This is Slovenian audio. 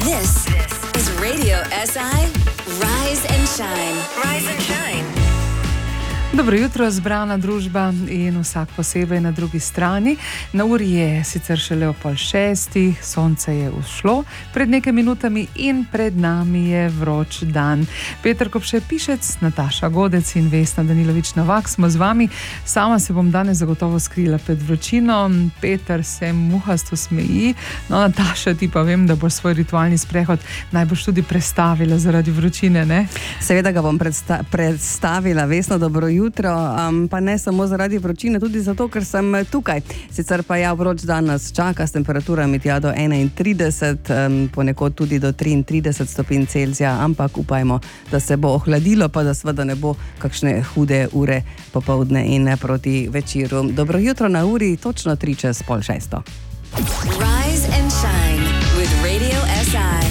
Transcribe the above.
This is Radio SI Rise and Shine. Rise and Shine. Dobro jutro, zbrana družba in vsak posebej na drugi strani. Na uri je sicer šele o 5:30, sonce je vzšlo pred nekaj minutami in pred nami je vroč dan. Peter Kopše Pišec, Nataša Godec in Vesna Danilović-Novak smo z vami. Sama se bom danes zagotovo skrila pred vročino. Peter se muhasto smeji. No, Nataša, ti pa vem, da boš svoj ritualni sprehod najbolj tudi prestavila zaradi vročine, ne? Seveda ga bom predstavila. Vesna, dobro jutro, pa ne samo zaradi vročine, tudi zato, ker sem tukaj. Sicer pa vroč dan nas čaka s temperaturami tja do 31, ponekod tudi do 33 stopinj Celzija, ampak upajmo, da se bo ohladilo, pa da seveda ne bo kakšne hude ure popoldne in proti večeru. Dobro jutro, na uri točno 5:03.